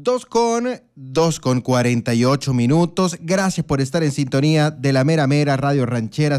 2:48 Gracias por estar en sintonía de la Mera Mera Radio Ranchera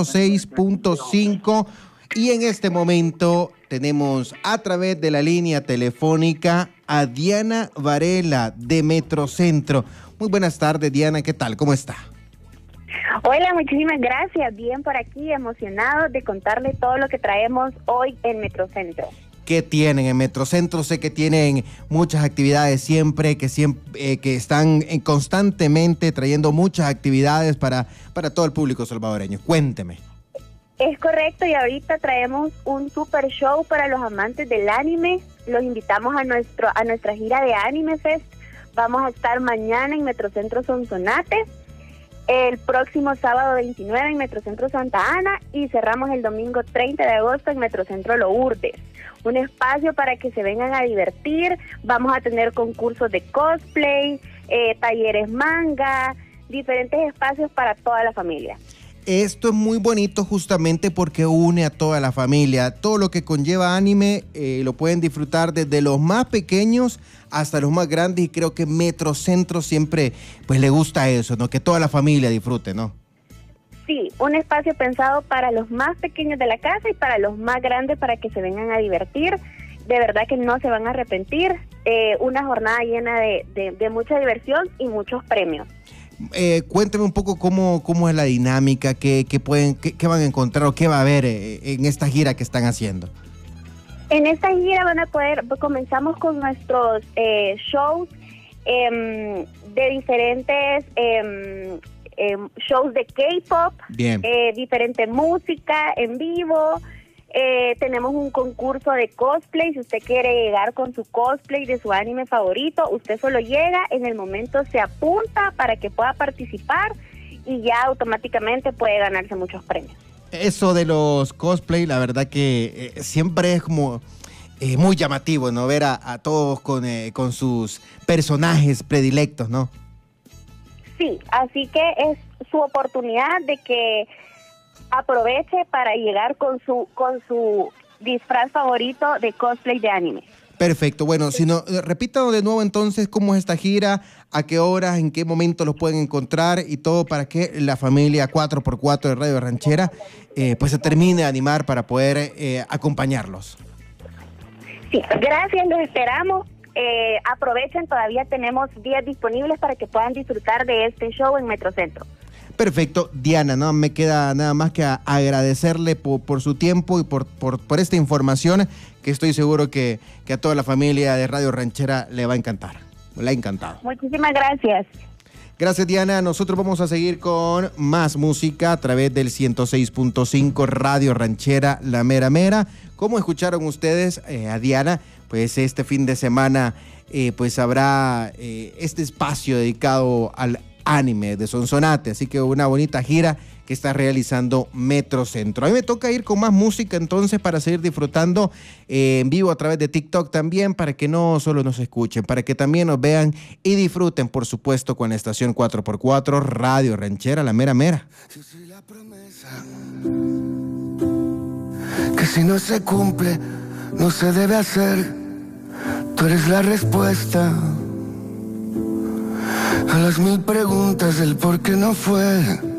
106.5. Y en este momento tenemos a través de la línea telefónica a Diana Varela de Metrocentro. Muy buenas tardes, Diana, ¿qué tal? ¿Cómo está? Hola, muchísimas gracias. Bien por aquí, emocionado de contarle todo lo que traemos hoy en Metrocentro. ¿Qué tienen en Metrocentro? Sé que tienen muchas actividades siempre, que están constantemente trayendo muchas actividades para todo el público salvadoreño. Cuénteme. Es correcto, y ahorita traemos un super show para los amantes del anime. Los invitamos a nuestra gira de Anime Fest. Vamos a estar mañana en Metrocentro Sonsonate, el próximo sábado 29 en Metrocentro Santa Ana y cerramos el domingo 30 de agosto en Metrocentro Lourdes. Un espacio para que se vengan a divertir. Vamos a tener concursos de cosplay, talleres manga, diferentes espacios para toda la familia. Esto es muy bonito justamente porque une a toda la familia. Todo lo que conlleva anime lo pueden disfrutar desde los más pequeños hasta los más grandes, y creo que Metrocentro siempre pues le gusta eso, ¿no? Que toda la familia disfrute, ¿no? Sí, un espacio pensado para los más pequeños de la casa y para los más grandes para que se vengan a divertir. De verdad que no se van a arrepentir. Una jornada llena de mucha diversión y muchos premios. Cuénteme un poco cómo es la dinámica, qué van a encontrar o qué va a haber en esta gira que están haciendo. En esta gira comenzamos con nuestros shows de diferentes shows de K-pop, diferente música en vivo. Tenemos un concurso de cosplay. Si usted quiere llegar con su cosplay de su anime favorito, usted solo llega, en el momento se apunta para que pueda participar y ya automáticamente puede ganarse muchos premios. Eso de los cosplay, la verdad que siempre es como muy llamativo, ¿no? Ver a todos con sus personajes predilectos, ¿no? Sí, así que es su oportunidad de que aproveche para llegar con su disfraz favorito de cosplay de anime. Perfecto. Bueno, repítalo de nuevo entonces cómo es esta gira, a qué horas, en qué momento los pueden encontrar y todo para que la familia 4x4 de Radio Ranchera pues se termine de animar para poder acompañarlos. Sí, gracias, los esperamos. Aprovechen, todavía tenemos días disponibles para que puedan disfrutar de este show en Metrocentro. Perfecto, Diana, no me queda nada más que agradecerle por su tiempo y por esta información que estoy seguro que a toda la familia de Radio Ranchera le va a encantar. Le ha encantado. Muchísimas gracias. Gracias, Diana. Nosotros vamos a seguir con más música a través del 106.5 Radio Ranchera La Mera Mera. Como escucharon ustedes a Diana, pues este fin de semana pues habrá este espacio dedicado al anime de Sonsonate, así que una bonita gira que está realizando Metrocentro. A mí me toca ir con más música entonces para seguir disfrutando en vivo a través de TikTok también, para que no solo nos escuchen, para que también nos vean y disfruten, por supuesto, con la estación 4x4 Radio Ranchera La Mera Mera. Yo soy la promesa que si no se cumple no se debe hacer. Tú eres la respuesta a las 1000 preguntas del por qué no fue.